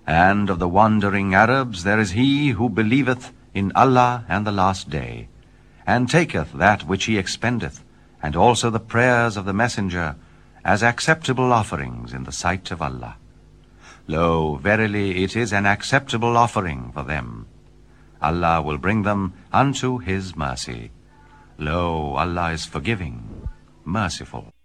And of the wandering Arabs there is he who believeth in Allah and the last day, and taketh that which he expendeth, and also the prayers of the Messenger, as acceptable offerings in the sight of Allah. Lo, verily it is an acceptable offering for them. Allah will bring them unto his mercy. Lo, Allah is forgiving, merciful.